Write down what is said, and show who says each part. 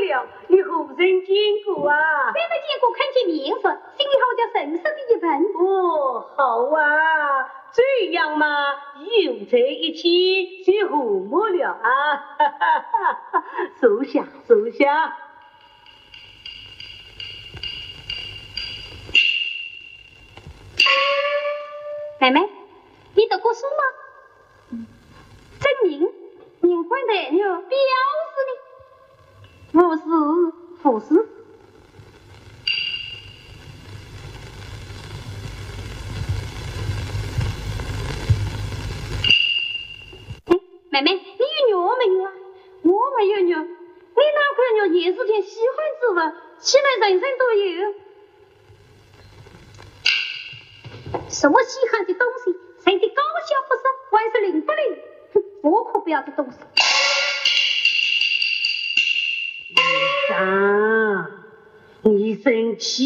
Speaker 1: 了，你何曾见过啊？
Speaker 2: 没见过，看见面说，心里好叫神圣的一份。
Speaker 1: 哦，好啊，这样嘛，有在一起就和睦了啊！哈哈哈哈，坐下，坐下。
Speaker 2: 妹妹，你读过书吗？证明名唤的有表示的，无是复试。妹妹，你有肉没有啊？我没有肉，你哪块肉也是件稀罕之物，起来人人都有。什么稀罕的东西？谁的高效不是？还是灵不灵？哼，我可不要这东西。
Speaker 1: 长，你生气